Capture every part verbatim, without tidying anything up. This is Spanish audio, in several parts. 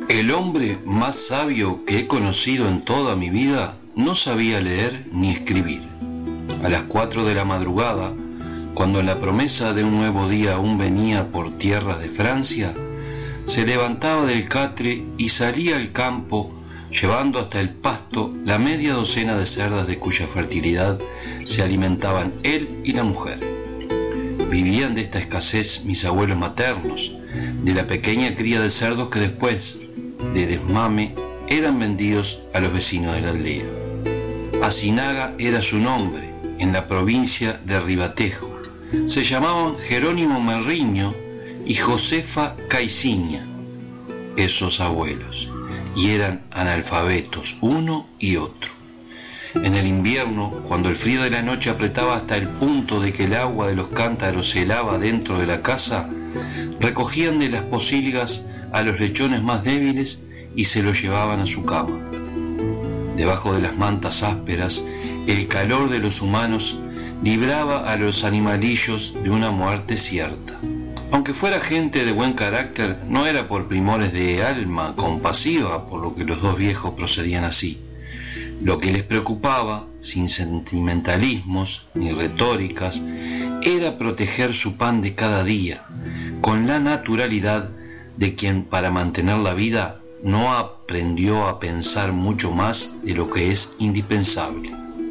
El hombre más sabio que he conocido en toda mi vida no sabía leer ni escribir. A las cuatro de la madrugada, cuando la promesa de un nuevo día aún venía por tierras de Francia, se levantaba del catre y salía al campo, llevando hasta el pasto la media docena de cerdas de cuya fertilidad se alimentaban él y la mujer. Vivían de esta escasez mis abuelos maternos, de la pequeña cría de cerdos que después, de desmame, eran vendidos a los vecinos de la aldea. Asinaga era su nombre, en la provincia de Ribatejo. Se llamaban Jerónimo Merriño y Josefa Caiciña, esos abuelos, y eran analfabetos uno y otro. En el invierno, cuando el frío de la noche apretaba hasta el punto de que el agua de los cántaros se helaba dentro de la casa, recogían de las pocilgas a los lechones más débiles y se los llevaban a su cama. Debajo de las mantas ásperas, el calor de los humanos libraba a los animalillos de una muerte cierta. Aunque fuera gente de buen carácter, no era por primores de alma compasiva por lo que los dos viejos procedían así. Lo que les preocupaba, sin sentimentalismos ni retóricas, era proteger su pan de cada día, con la naturalidad de quien para mantener la vida no aprendió a pensar mucho más de lo que es indispensable.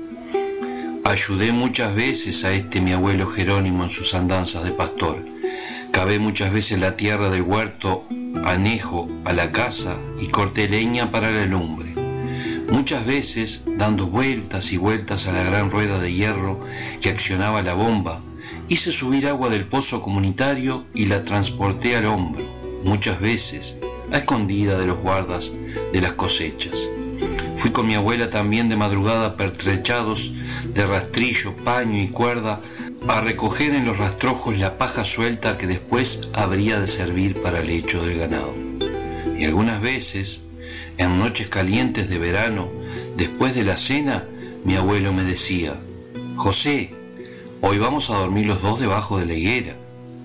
Ayudé muchas veces a este mi abuelo Jerónimo en sus andanzas de pastor. Cavé muchas veces la tierra del huerto anejo a la casa y corté leña para la lumbre. Muchas veces, dando vueltas y vueltas a la gran rueda de hierro que accionaba la bomba, hice subir agua del pozo comunitario y la transporté al hombro. Muchas veces, a escondida de los guardas de las cosechas. Fui con mi abuela también de madrugada pertrechados de rastrillo, paño y cuerda a recoger en los rastrojos la paja suelta que después habría de servir para el lecho del ganado. Y algunas veces, en noches calientes de verano, después de la cena, mi abuelo me decía: «José, hoy vamos a dormir los dos debajo de la higuera».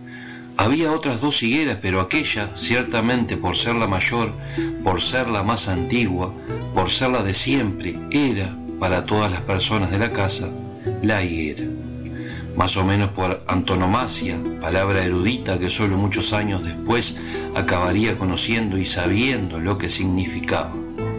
Había otras dos higueras, pero aquella, ciertamente por ser la mayor, por ser la más antigua, por ser la de siempre, era, para todas las personas de la casa, la higuera. Más o menos por antonomasia, palabra erudita que solo muchos años después acabaría conociendo y sabiendo lo que significaba.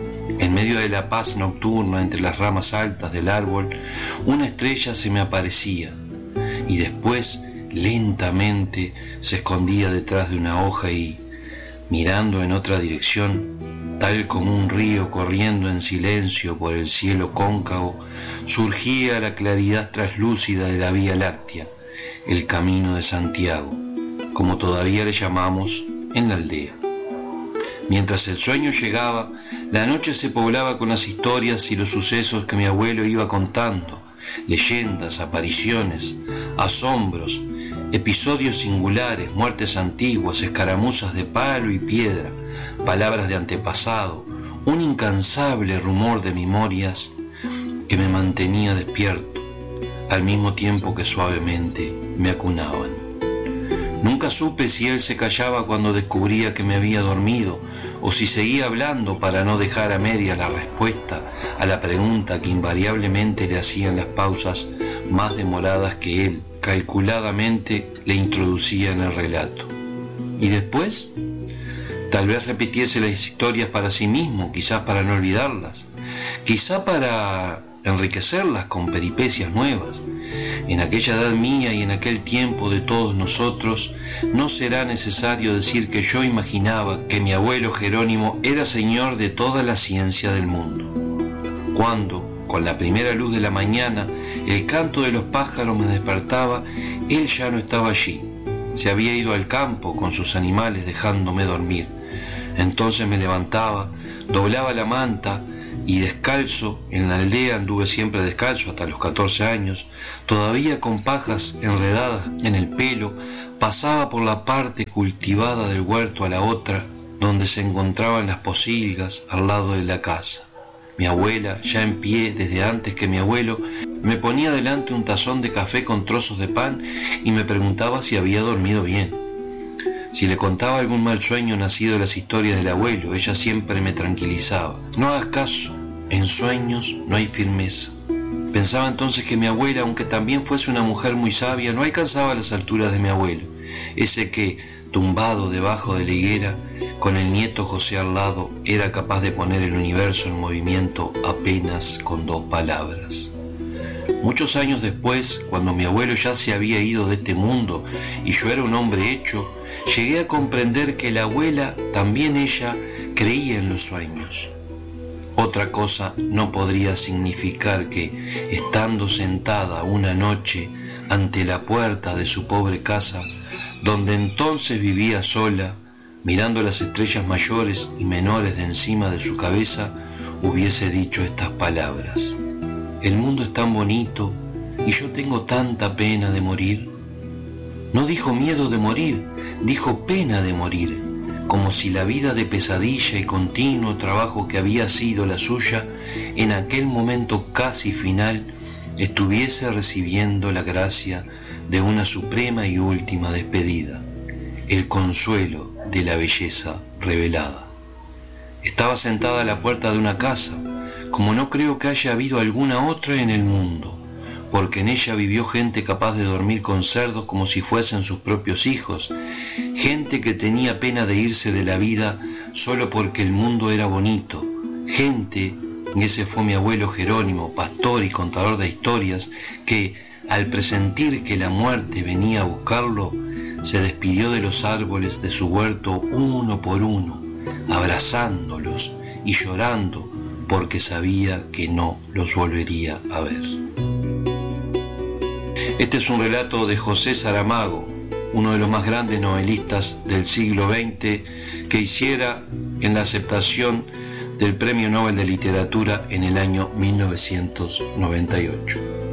En medio de la paz nocturna entre las ramas altas del árbol, una estrella se me aparecía y después lentamente se escondía detrás de una hoja y, mirando en otra dirección, tal como un río corriendo en silencio por el cielo cóncavo, surgía la claridad traslúcida de la Vía Láctea, el Camino de Santiago, como todavía le llamamos en la aldea. Mientras el sueño llegaba, la noche se poblaba con las historias y los sucesos que mi abuelo iba contando, leyendas, apariciones, asombros, episodios singulares, muertes antiguas, escaramuzas de palo y piedra, palabras de antepasado, un incansable rumor de memorias que me mantenía despierto, al mismo tiempo que suavemente me acunaban. Nunca supe si él se callaba cuando descubría que me había dormido, o si seguía hablando para no dejar a media la respuesta a la pregunta que invariablemente le hacían las pausas más demoradas que él calculadamente le introducía en el relato. ¿Y después? Tal vez repitiese las historias para sí mismo, quizás para no olvidarlas, quizá para enriquecerlas con peripecias nuevas. En aquella edad mía y en aquel tiempo de todos nosotros, no será necesario decir que yo imaginaba que mi abuelo Jerónimo era señor de toda la ciencia del mundo. Cuando, con la primera luz de la mañana, el canto de los pájaros me despertaba, él ya no estaba allí. Se había ido al campo con sus animales dejándome dormir. Entonces me levantaba, doblaba la manta y descalzo, en la aldea anduve siempre descalzo hasta los catorce años, todavía con pajas enredadas en el pelo, pasaba por la parte cultivada del huerto a la otra, donde se encontraban las pocilgas al lado de la casa. Mi abuela, ya en pie desde antes que mi abuelo, me ponía delante un tazón de café con trozos de pan y me preguntaba si había dormido bien. Si le contaba algún mal sueño nacido de las historias del abuelo, ella siempre me tranquilizaba. No hagas caso, en sueños no hay firmeza. Pensaba entonces que mi abuela, aunque también fuese una mujer muy sabia, no alcanzaba las alturas de mi abuelo, ese que, tumbado debajo de la higuera, con el nieto José al lado, era capaz de poner el universo en movimiento apenas con dos palabras. Muchos años después, cuando mi abuelo ya se había ido de este mundo y yo era un hombre hecho, llegué a comprender que la abuela, también ella, creía en los sueños. Otra cosa no podría significar que, estando sentada una noche ante la puerta de su pobre casa, donde entonces vivía sola, mirando las estrellas mayores y menores de encima de su cabeza, hubiese dicho estas palabras: el mundo es tan bonito y yo tengo tanta pena de morir. No dijo miedo de morir, dijo pena de morir, como si la vida de pesadilla y continuo trabajo que había sido la suya, en aquel momento casi final, estuviese recibiendo la gracia de una suprema y última despedida, el consuelo de la belleza revelada. Estaba sentada a la puerta de una casa, como no creo que haya habido alguna otra en el mundo, porque en ella vivió gente capaz de dormir con cerdos como si fuesen sus propios hijos, gente que tenía pena de irse de la vida solo porque el mundo era bonito, gente, y ese fue mi abuelo Jerónimo, pastor y contador de historias, que, al presentir que la muerte venía a buscarlo, se despidió de los árboles de su huerto uno por uno, abrazándolos y llorando porque sabía que no los volvería a ver. Este es un relato de José Saramago, uno de los más grandes novelistas del siglo veinte, que hiciera en la aceptación del Premio Nobel de Literatura en el año mil novecientos noventa y ocho.